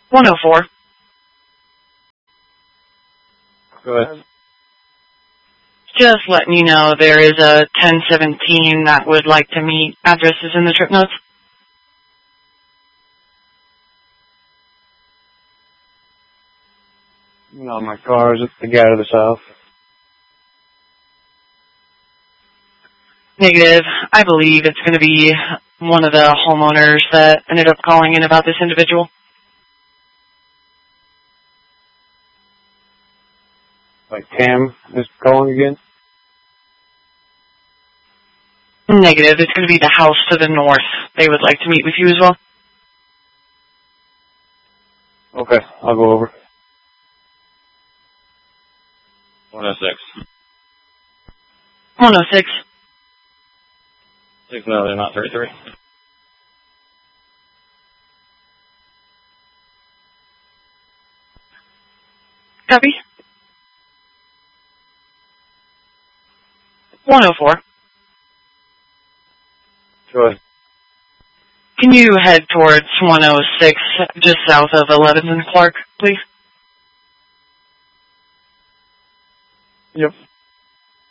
104. Go ahead. Just letting you know there is a 1017 that would like to meet. Address is in the trip notes. No, my car is the guy to the south. Negative. I believe it's going to be one of the homeowners that ended up calling in about this individual. Like Tam is calling again? Negative. It's going to be the house to the north. They would like to meet with you as well. Okay, I'll go over. 106. 106. 6 million, not 33. Copy. 104. Go ahead. Can you head towards 106, just south of 11th and Clark, please? Yep.